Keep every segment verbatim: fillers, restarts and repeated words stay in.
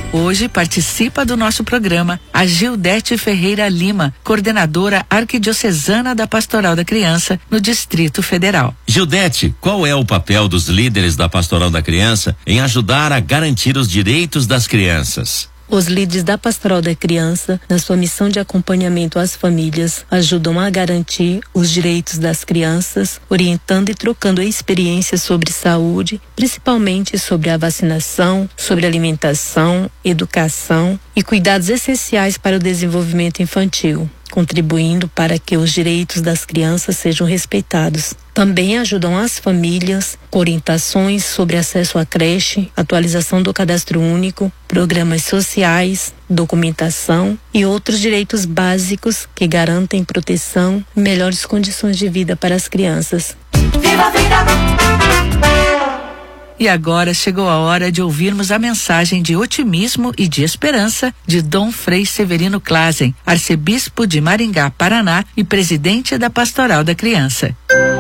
Hoje participa do nosso programa a Gildete Ferreira Lima, coordenadora arquidiocesana da Pastoral da Criança no Distrito Federal. Gildete, qual é o papel dos líderes da Pastoral da Criança em ajudar a garantir os direitos das crianças? Os líderes da Pastoral da Criança, na sua missão de acompanhamento às famílias, ajudam a garantir os direitos das crianças, orientando e trocando experiências sobre saúde, principalmente sobre a vacinação, sobre alimentação, educação e cuidados essenciais para o desenvolvimento infantil, contribuindo para que os direitos das crianças sejam respeitados. Também ajudam as famílias com orientações sobre acesso à creche, atualização do cadastro único, programas sociais, documentação e outros direitos básicos que garantem proteção e melhores condições de vida para as crianças. Viva a vida! E agora chegou a hora de ouvirmos a mensagem de otimismo e de esperança de Dom Frei Severino Clasen, arcebispo de Maringá, Paraná e presidente da Pastoral da Criança.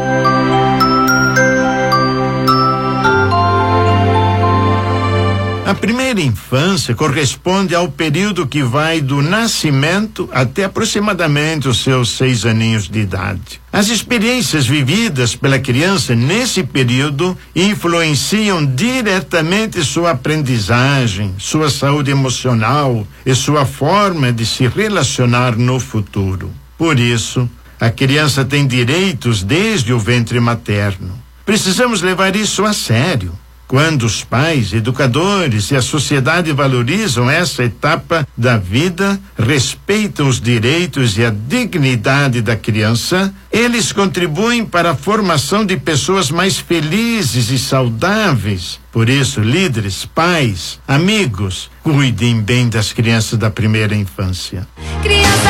A primeira infância corresponde ao período que vai do nascimento até aproximadamente os seus seis aninhos de idade. As experiências vividas pela criança nesse período influenciam diretamente sua aprendizagem, sua saúde emocional e sua forma de se relacionar no futuro. Por isso, a criança tem direitos desde o ventre materno. Precisamos levar isso a sério. Quando os pais, educadores e a sociedade valorizam essa etapa da vida, respeitam os direitos e a dignidade da criança, eles contribuem para a formação de pessoas mais felizes e saudáveis. Por isso, líderes, pais, amigos, cuidem bem das crianças da primeira infância. Criança